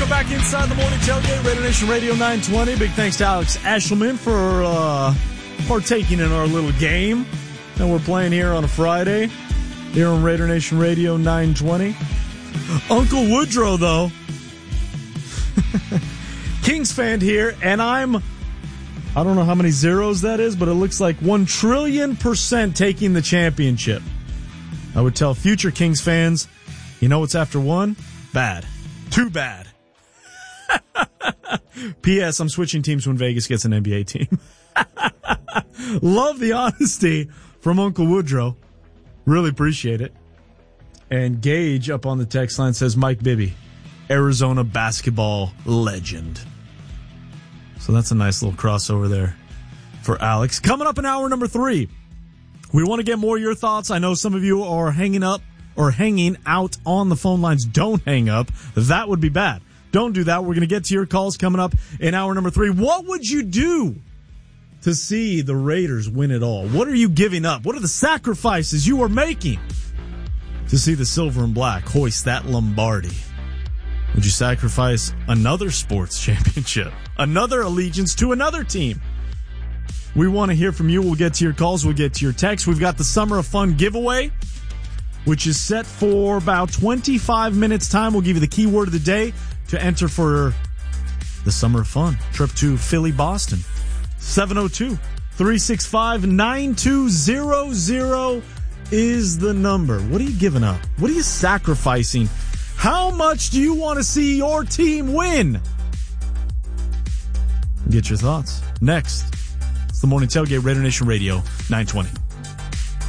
Welcome back inside the Morning Tailgate, Raider Nation Radio 920. Big thanks to Alex Ashelman for partaking in our little game that we're playing here on a Friday here on Raider Nation Radio 920. Uncle Woodrow, though, Kings fan here, and I don't know how many zeros that is, but it looks like 1,000,000,000% taking the championship. I would tell future Kings fans, you know what's after one? Bad. Too bad. P.S. I'm switching teams when Vegas gets an NBA team. Love the honesty from Uncle Woodrow. Really appreciate it. And Gage up on the text line says Mike Bibby, Arizona basketball legend. So that's a nice little crossover there for Alex. Coming up in hour number 3, we want to get more of your thoughts. I know some of you are hanging up or hanging out on the phone lines. Don't hang up. That would be bad. Don't do that. We're going to get to your calls coming up in hour number 3. What would you do to see the Raiders win it all? What are you giving up? What are the sacrifices you are making to see the silver and black hoist that Lombardi? Would you sacrifice another sports championship, another allegiance to another team? We want to hear from you. We'll get to your calls. We'll get to your texts. We've got the Summer of Fun giveaway, which is set for about 25 minutes time. We'll give you the keyword of the day to enter for the Summer of Fun trip to Philly, Boston. 702-365-9200 is the number. What are you giving up? What are you sacrificing? How much do you want to see your team win? Get your thoughts next. It's the Morning Tailgate, Raider Nation Radio 920.